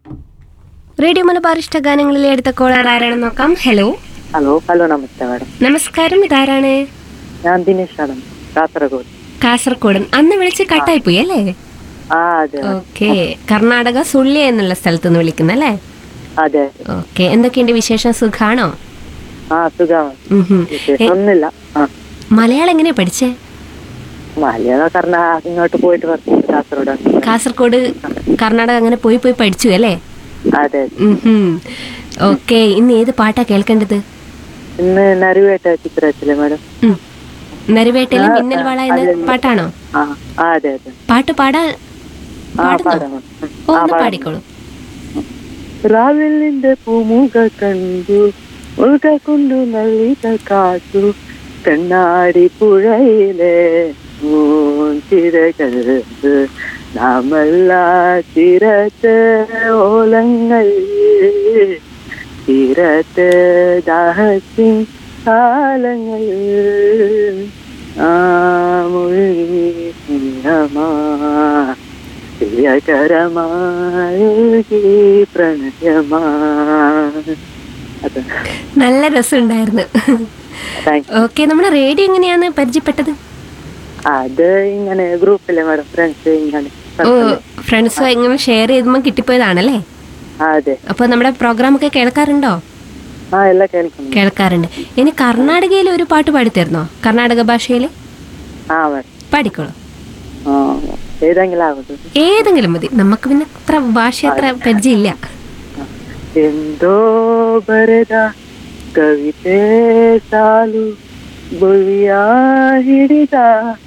Radio Malabar ഇഷ്ട ഗാനങ്ങളിലെ അടുത്ത collar ആരാണെന്ന് നോക്കാം. ഹലോ. ഹലോ നമസ്തേ മാഡം. നമസ്കാരം, ഇതാരാണ്? ഞാൻ ദിനേശ് ആണ്, കാസർഗോഡ്. കാസർഗോഡ്. അന്ന് വിളിച്ച് കട്ടായി പോയി അല്ലേ? അതെ ഓക്കെ. കർണാടക സുള്ളിയ എന്നുള്ള സ്ഥലത്ത് നിന്ന് വിളിക്കുന്നല്ലേ? അതെ. ഓക്കെ. എന്തൊക്കെയുണ്ട് വിശേഷം? സുഖാണോ? സുഖമാണ്, ഒന്നുമില്ല. മലയാളം എങ്ങനെയാ പഠിച്ചേ? മലയാളം ഇങ്ങോട്ട് പോയിട്ട് കാസർഗോഡ്. കാസർഗോഡ് കർണാടക അങ്ങനെ പോയി പോയി പഠിച്ചു അല്ലേ? അതെ. ഓക്കെ. ഇന്ന് ഏത് പാട്ടാ കേൾക്കേണ്ടത്? ഇന്ന് നറുവേട്ട ചിത്രത്തിലെ മാഡം. നരുവേട്ടയിലെ മിന്നൽ വള എന്ന പാട്ടാണോ? അതെ അതെ. പാട്ട് പാടുന്നോ? ഒന്ന് പാടിക്കോളൂ. രാവിലിന്റെ പൂമുഖ കണ്ടു മുഖ കൊണ്ടു നല്ലിത കാട്ടു കണ്ണാടി പുഴയിലെ തിരകൾ നാമല്ല തീരത്ത് ഓലങ്ങൾ തീരത്ത് ദാഹത്തിൻ കാലങ്ങൾ പ്രണയമാ. നല്ല രസമുണ്ടായിരുന്നു. ഓക്കെ. നമ്മുടെ റേഡിയോ എങ്ങനെയാണ് പരിചയപ്പെട്ടത്? അത് ഇങ്ങനെ ഗ്രൂപ്പിലെ മാഡം, ഫ്രണ്ട്സ് ഇങ്ങനെ. ഫ്രണ്ട്സ് ഇങ്ങനെ ഷെയർ ചെയ്തുമ്പോ കിട്ടിപ്പോയതാണല്ലേ? അതെ. അപ്പൊ നമ്മുടെ പ്രോഗ്രാം ഒക്കെ കേൾക്കാറുണ്ടോ? എല്ലാം കേൾക്കാറുണ്ട്. ഇനി കർണാടകയിൽ ഒരു പാട്ട് പാടിത്തരുന്നോ? കർണാടക ഭാഷയില് പാടിക്കോളൂ. ഏതെങ്കിലും മതി, നമുക്ക് പിന്നെ അത്ര ഭാഷ അത്ര പരിചയമില്ല. എന്തോ ಬರೆದ ಕವಿತೆ ಸಾಲು ಬುಳಿಯ ಹಿಡಿದ